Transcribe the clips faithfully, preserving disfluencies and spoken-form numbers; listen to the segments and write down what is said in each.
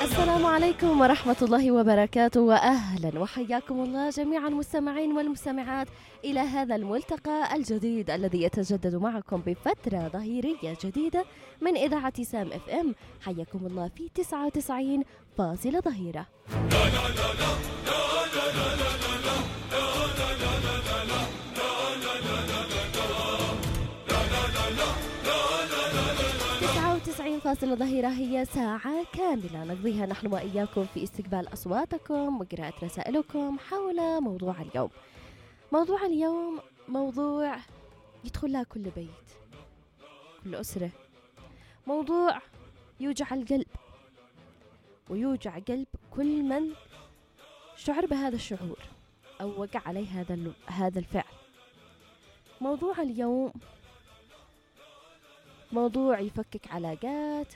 السلام عليكم ورحمة الله وبركاته، وأهلا وحياكم الله جميعا المستمعين والمستمعات إلى هذا الملتقى الجديد الذي يتجدد معكم بفترة ظهيرية جديدة من إذاعة سام اف ام. حياكم الله في تسعة وتسعين فاصلة ظهيرة. تسعين فاصلة ظهيرة هي ساعة كاملة نقضيها نحن وإياكم في استقبال أصواتكم وقراءة رسائلكم حول موضوع اليوم. موضوع اليوم موضوع يدخل لها كل بيت، كل أسرة، موضوع يوجع القلب ويوجع قلب كل من شعر بهذا الشعور أو وقع عليه هذا هذا الفعل. موضوع اليوم موضوع يفكك علاقات،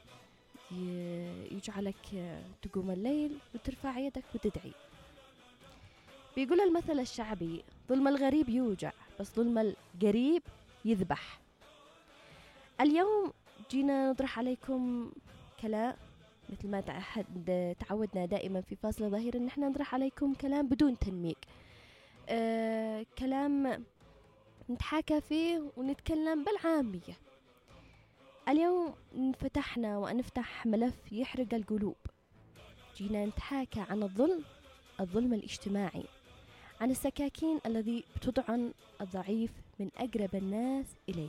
يجعلك تقوم الليل وترفع يدك وتدعي. بيقول المثل الشعبي: ظلم الغريب يوجع بس ظلم القريب يذبح. اليوم جينا نطرح عليكم كلام مثل ما تعودنا دائما في فاصلة ظهيرة، ان احنا نطرح عليكم كلام بدون تنميق، آه كلام نتحاكى فيه ونتكلم بالعامية. اليوم فتحنا ونفتح ملف يحرق القلوب. جينا نتحاكى عن الظلم الظلم الاجتماعي، عن السكاكين الذي بتطعن الضعيف من أقرب الناس إليه.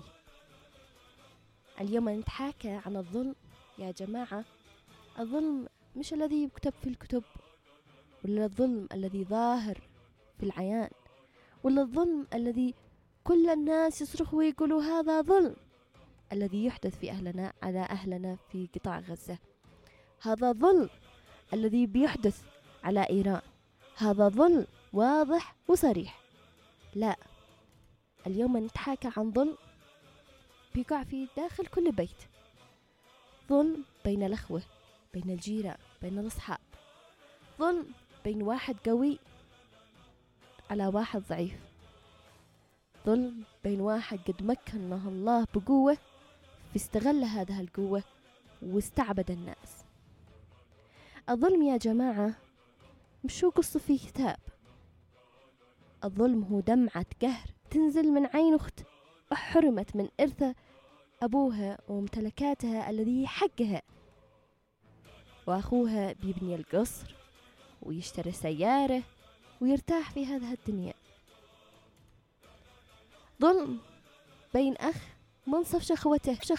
اليوم نتحاكى عن الظلم يا جماعة، الظلم مش الذي يكتب في الكتب، ولا الظلم الذي ظاهر في العيان، ولا الظلم الذي كل الناس يصرخوا ويقولوا هذا ظلم، الذي يحدث في أهلنا على أهلنا في قطاع غزة. هذا ظلم الذي بيحدث على إيران، هذا ظلم واضح وصريح. لا، اليوم نتحاكى عن ظلم بيقع في داخل كل بيت، ظلم بين الأخوة، بين الجيران، بين الأصحاب، ظلم بين واحد قوي على واحد ضعيف، ظلم بين واحد قد مكنه الله بقوة فاستغل هذه القوة واستعبد الناس. الظلم يا جماعة مش هو قصة في كتاب، الظلم هو دمعة قهر تنزل من عين أخت وحرمت من إرث أبوها وممتلكاتها الذي حقها، وأخوها بيبني القصر ويشتري سيارة ويرتاح في هذه الدنيا. ظلم بين أخ منصف شخوته